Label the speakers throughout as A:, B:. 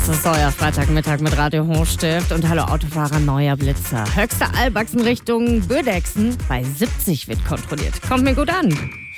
A: Das ist euer Freitagmittag mit Radio Hochstift und hallo Autofahrer, neuer Blitzer. Höchster Albachsen Richtung Bödexen, bei 70 wird kontrolliert. Kommt mir gut an.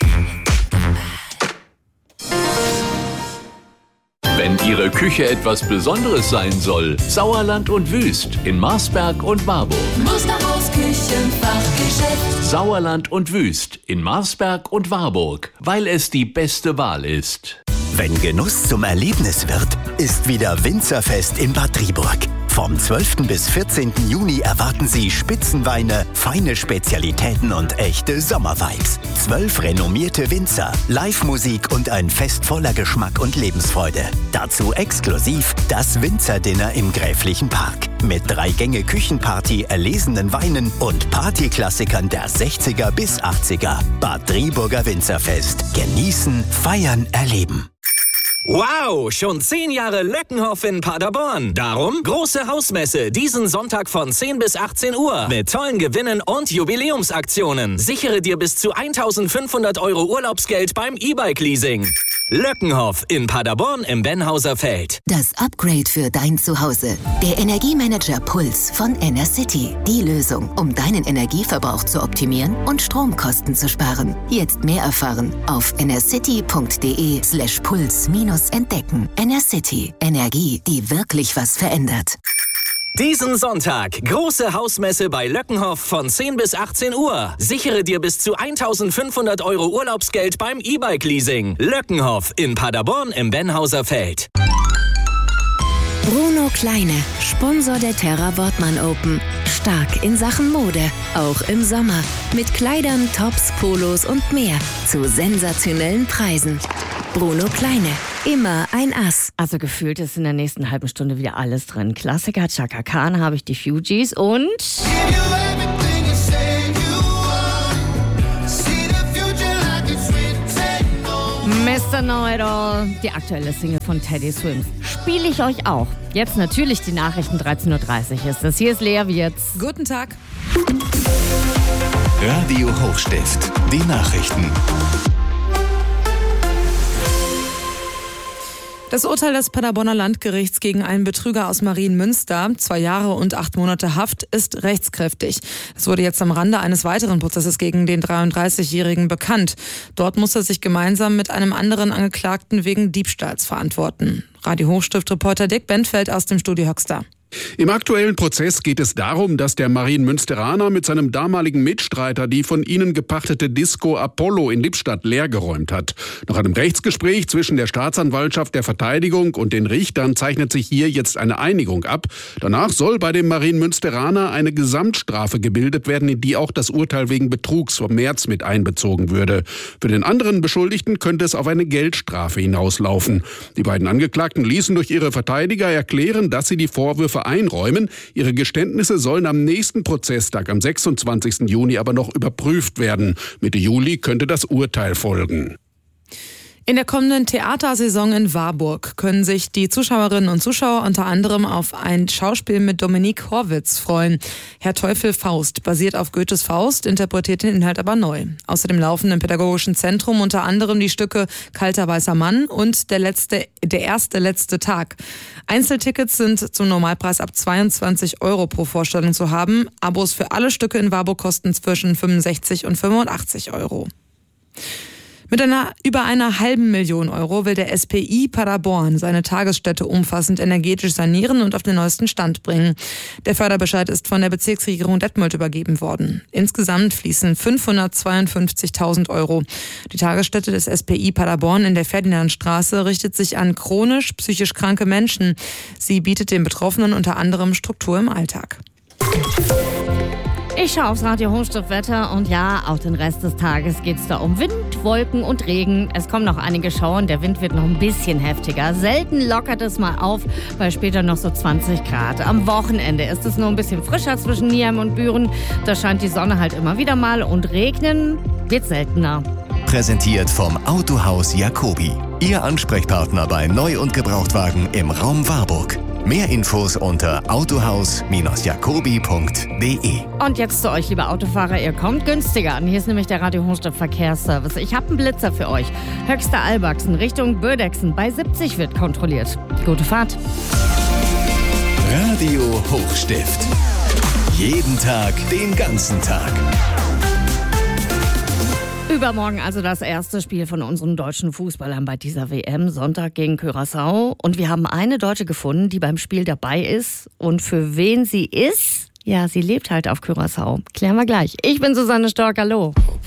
B: Wenn Ihre Küche etwas Besonderes sein soll, Sauerland und Wüst in Marsberg und Warburg.
C: Musterhaus Küchenfachgeschäft.
B: Sauerland und Wüst in Marsberg und Warburg, weil es die beste Wahl ist.
D: Wenn Genuss zum Erlebnis wird, ist wieder Winzerfest in Bad Driburg. Vom 12. bis 14. Juni erwarten Sie Spitzenweine, feine Spezialitäten und echte Sommervibes. 12 renommierte Winzer, Live-Musik und ein Fest voller Geschmack und Lebensfreude. Dazu exklusiv das Winzerdinner im Gräflichen Park. Mit 3-Gänge-Küchenparty, erlesenen Weinen und Partyklassikern der 60er bis 80er. Bad Driburger Winzerfest. Genießen, feiern, erleben.
E: Wow, schon 10 Jahre Löckenhof in Paderborn. Darum große Hausmesse diesen Sonntag von 10 bis 18 Uhr mit tollen Gewinnen und Jubiläumsaktionen. Sichere dir bis zu 1.500 € Urlaubsgeld beim E-Bike-Leasing. Löckenhof in Paderborn im Benhauser Feld.
F: Das Upgrade für dein Zuhause. Der Energiemanager Puls von Enercity. Die Lösung, um deinen Energieverbrauch zu optimieren und Stromkosten zu sparen. Jetzt mehr erfahren auf enercity.de/puls-entdecken. Enercity. Energie, die wirklich was verändert.
E: Diesen Sonntag große Hausmesse bei Löckenhof von 10 bis 18 Uhr. Sichere dir bis zu 1.500 € Urlaubsgeld beim E-Bike-Leasing. Löckenhof in Paderborn im Benhauser Feld.
F: Bruno Kleine, Sponsor der Terra Wortmann Open. Stark in Sachen Mode, auch im Sommer. Mit Kleidern, Tops, Polos und mehr. Zu sensationellen Preisen. Bruno Kleine, immer ein Ass.
A: Also gefühlt ist in der nächsten halben Stunde wieder alles drin. Klassiker, Chaka Khan, habe ich die Fugees und... Mr. Know-It-All, die aktuelle Single von Teddy Swims. Spiele ich euch auch. Jetzt natürlich die Nachrichten, 13.30 Uhr ist das. Hier ist Lea Wirtz.
G: Guten Tag.
D: Radio Hochstift, die Nachrichten.
G: Das Urteil des Paderborner Landgerichts gegen einen Betrüger aus Marienmünster, 2 Jahre und 8 Monate Haft, ist rechtskräftig. Es wurde jetzt am Rande eines weiteren Prozesses gegen den 33-Jährigen bekannt. Dort muss er sich gemeinsam mit einem anderen Angeklagten wegen Diebstahls verantworten. Radio Hochstift-Reporter Dick Bentfeld aus dem Studio Höxter.
H: Im aktuellen Prozess geht es darum, dass der Marienmünsteraner mit seinem damaligen Mitstreiter die von ihnen gepachtete Disco Apollo in Lippstadt leergeräumt hat. Nach einem Rechtsgespräch zwischen der Staatsanwaltschaft, der Verteidigung und den Richtern zeichnet sich hier jetzt eine Einigung ab. Danach soll bei dem Marienmünsteraner eine Gesamtstrafe gebildet werden, in die auch das Urteil wegen Betrugs vom März mit einbezogen würde. Für den anderen Beschuldigten könnte es auf eine Geldstrafe hinauslaufen. Die beiden Angeklagten ließen durch ihre Verteidiger erklären, dass sie die Vorwürfe einräumen. Ihre Geständnisse sollen am nächsten Prozesstag, am 26. Juni, aber noch überprüft werden. Mitte Juli könnte das Urteil folgen.
G: In der kommenden Theatersaison in Warburg können sich die Zuschauerinnen und Zuschauer unter anderem auf ein Schauspiel mit Dominique Horwitz freuen. Herr Teufel Faust basiert auf Goethes Faust, interpretiert den Inhalt aber neu. Außerdem laufen im Pädagogischen Zentrum unter anderem die Stücke Kalter weißer Mann und der erste letzte Tag. Einzeltickets sind zum Normalpreis ab 22 € pro Vorstellung zu haben. Abos für alle Stücke in Warburg kosten zwischen 65 und 85 €. Mit über einer halben Million € will der SPI Paderborn seine Tagesstätte umfassend energetisch sanieren und auf den neuesten Stand bringen. Der Förderbescheid ist von der Bezirksregierung Detmold übergeben worden. Insgesamt fließen 552.000 €. Die Tagesstätte des SPI Paderborn in der Ferdinandstraße richtet sich an chronisch psychisch kranke Menschen. Sie bietet den Betroffenen unter anderem Struktur im Alltag.
A: Ich schaue aufs Radio Hochstift Wetter und ja, auch den Rest des Tages geht es da um Wind, Wolken und Regen. Es kommen noch einige Schauer, der Wind wird noch ein bisschen heftiger. Selten lockert es mal auf, bei später noch so 20 Grad. Am Wochenende ist es nur ein bisschen frischer zwischen Nierheim und Büren. Da scheint die Sonne halt immer wieder mal und regnen wird seltener.
D: Präsentiert vom Autohaus Jacobi. Ihr Ansprechpartner bei Neu- und Gebrauchtwagen im Raum Warburg. Mehr Infos unter autohaus-jacobi.de.
A: Und jetzt zu euch, liebe Autofahrer, ihr kommt günstiger an. Hier ist nämlich der Radio Hochstift Verkehrsservice. Ich habe einen Blitzer für euch. Höchster Albachsen Richtung Bödexen. Bei 70 wird kontrolliert. Gute Fahrt.
D: Radio Hochstift. Jeden Tag, den ganzen Tag.
A: Übermorgen also das erste Spiel von unseren deutschen Fußballern bei dieser WM, Sonntag gegen Curaçao. Und wir haben eine Deutsche gefunden, die beim Spiel dabei ist. Und für wen sie ist? Ja, sie lebt halt auf Curaçao. Klären wir gleich. Ich bin Susanne Stork, hallo.